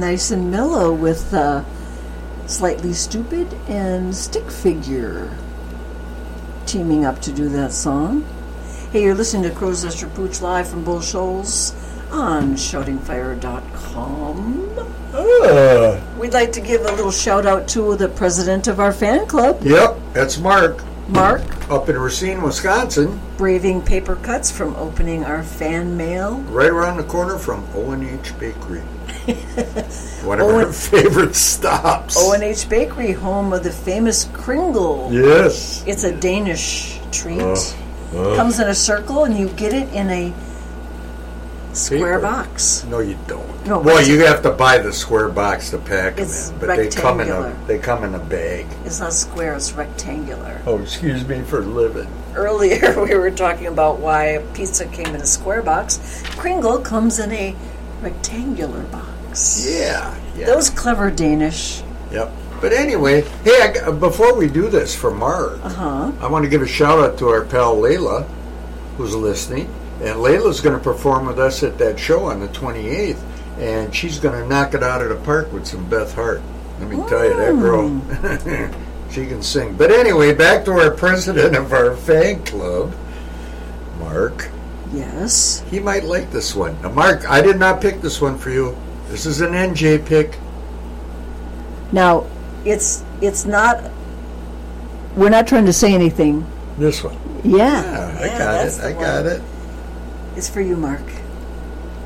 nice and mellow with Slightly Stoopid and Stick Figure teaming up to do that song. Hey, you're listening to Crow's Nest or Pooch live from Bull Shoals on shoutingfire.com. We'd like to give a little shout out to the president of our fan club. Yep, that's Mark. Mark. Up in Racine, Wisconsin. Braving paper cuts from opening our fan mail. Right around the corner from O&H Bakery. One of our favorite stops. O&H Bakery, home of the famous Kringle. Yes. It's a Danish treat. Comes in a circle and you get it in a square box. No, you don't. No, well, you have to buy the square box to pack them It's in, but rectangular. they come in a bag. It's not square, it's rectangular. Oh, excuse me for living. Earlier we were talking about why pizza came in a square box. Kringle comes in a rectangular box. Yeah. Those clever Danish. Yep. But anyway, hey, before we do this for Mark, I want to give a shout out to our pal Layla, who's listening. And Layla's going to perform with us at that show on the 28th. And she's going to knock it out of the park with some Beth Hart. Let me tell you, that girl, she can sing. But anyway, back to our president of our fan club, Mark. Yes? He might like this one. Now, Mark, I did not pick this one for you. This is an NJ pick. Now, it's not, we're not trying to say anything. This one. Yeah. I got it. It's for you, Mark.